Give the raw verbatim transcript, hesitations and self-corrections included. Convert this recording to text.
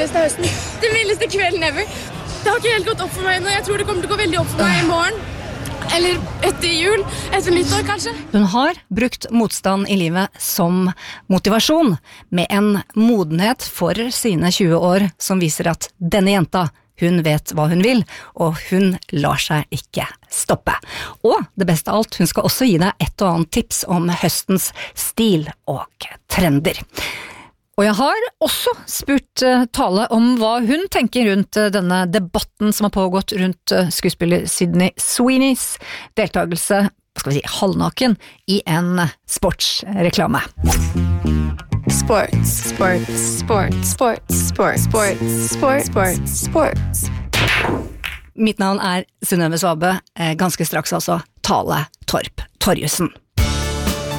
villeste høsten. Den villeste kvelden ever. Det har ikke helt gått opp for meg ennå. Jeg tror det kommer til å gå veldig opp for meg i morgen. Eller etter jul, etter nyttår kanskje. Hun har brukt motstand i livet som motivasjon, med en modenhet for sine tjue år som viser at denne jenta, hun vet hva hun vil, og hun lar seg ikke stoppe. Og det beste av alt, hun skal også gi deg et og annet tips om høstens stil og trender. Og jeg har også spurt uh, Tale om hva hun tenker rundt uh, denne debatten som har pågått rundt uh, skuespiller Sydney Sweeneys deltagelse, skal vi si, halvnaken, i en uh, sportsreklame. Sports, sports, sports, sports, sports, sports, sports, sports, sports. Mitt navn er Synnøve Svabe, uh, ganske straks altså Tale Torp Torjussen.